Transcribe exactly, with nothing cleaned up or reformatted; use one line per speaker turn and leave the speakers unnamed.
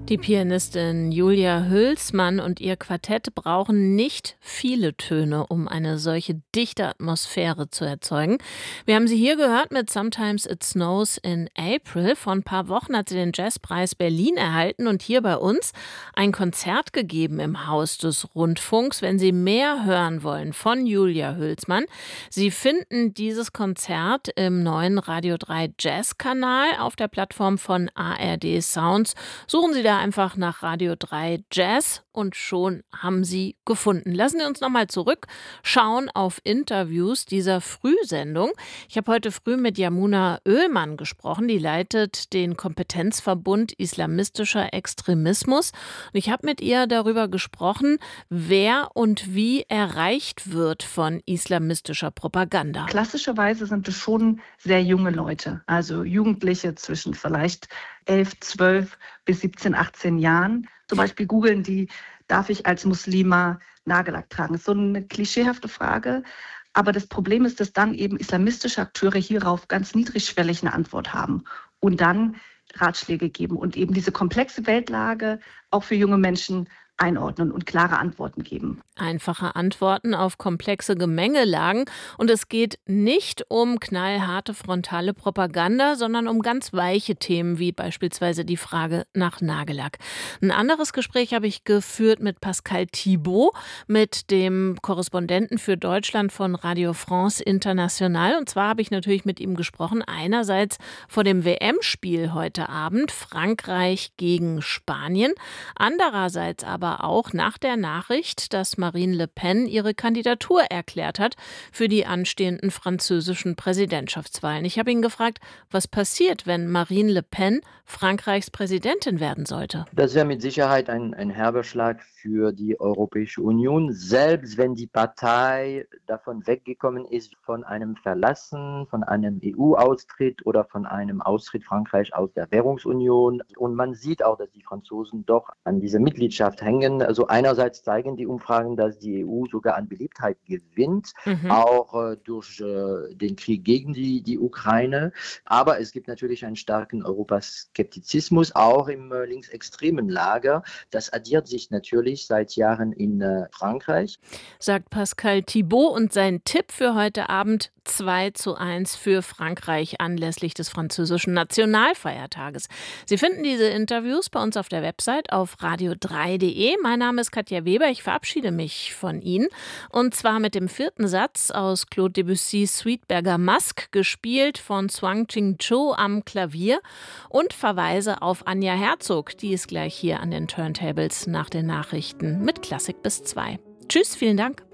Die Pianistin Julia Hülsmann und ihr Quartett brauchen nicht viele Töne, um eine solche dichte Atmosphäre zu erzeugen. Wir haben sie hier gehört mit Sometimes It Snows in April. Vor ein paar Wochen hat sie den Jazzpreis Berlin erhalten und hier bei uns ein Konzert gegeben im Haus des Rundfunks. Wenn Sie mehr hören wollen von Julia Hülsmann, Sie finden dieses Konzert im neuen Radio drei Jazz-Kanal auf der Plattform von A R D Sounds. Suchen Sie da einfach nach Radio drei Jazz und schon haben Sie gefunden. Lassen Sie uns nochmal zurückschauen auf Interviews dieser Frühsendung. Ich habe heute früh mit Yamuna Oehlmann gesprochen, die leitet den Kompetenzverbund Islamistischer Extremismus. Und ich habe mit ihr darüber gesprochen, wer und wie erreicht wird von islamistischer Propaganda.
Klassischerweise sind es schon sehr junge Leute, also Jugendliche zwischen vielleicht elf, zwölf bis siebzehn, achtzehn Jahren. Zum Beispiel googeln die, darf ich als Muslima Nagellack tragen? Das ist so eine klischeehafte Frage. Aber das Problem ist, dass dann eben islamistische Akteure hierauf ganz niedrigschwellig eine Antwort haben und dann Ratschläge geben und eben diese komplexe Weltlage auch für junge Menschen einordnen und klare Antworten geben.
Einfache Antworten auf komplexe Gemengelagen. Und es geht nicht um knallharte frontale Propaganda, sondern um ganz weiche Themen, wie beispielsweise die Frage nach Nagellack. Ein anderes Gespräch habe ich geführt mit Pascal Thibaut, mit dem Korrespondenten für Deutschland von Radio France International. Und zwar habe ich natürlich mit ihm gesprochen, einerseits vor dem W M-Spiel heute Abend, Frankreich gegen Spanien, andererseits aber aber auch nach der Nachricht, dass Marine Le Pen ihre Kandidatur erklärt hat für die anstehenden französischen Präsidentschaftswahlen. Ich habe ihn gefragt, was passiert, wenn Marine Le Pen Frankreichs Präsidentin werden sollte.
Das wäre mit Sicherheit ein, ein herber Schlag für die Europäische Union, selbst wenn die Partei davon weggekommen ist, von einem Verlassen, von einem E U-Austritt oder von einem Austritt Frankreichs aus der Währungsunion. Und man sieht auch, dass die Franzosen doch an dieser Mitgliedschaft hängen. Also einerseits zeigen die Umfragen, dass die E U sogar an Beliebtheit gewinnt, mhm. auch äh, durch äh, den Krieg gegen die, die Ukraine. Aber es gibt natürlich einen starken Europaskeptizismus, auch im äh, linksextremen Lager. Das addiert sich natürlich seit Jahren in äh, Frankreich.
Sagt Pascal Thibaut und sein Tipp für heute Abend: zwei zu eins für Frankreich anlässlich des französischen Nationalfeiertages. Sie finden diese Interviews bei uns auf der Website auf radio drei punkt de. Mein Name ist Katja Weber, ich verabschiede mich von Ihnen. Und zwar mit dem vierten Satz aus Claude Debussys Suite Bergamasque, gespielt von Zhuang Qingzhou am Klavier, und verweise auf Anja Herzog, die ist gleich hier an den Turntables nach den Nachrichten mit Klassik bis zwei. Tschüss, vielen Dank.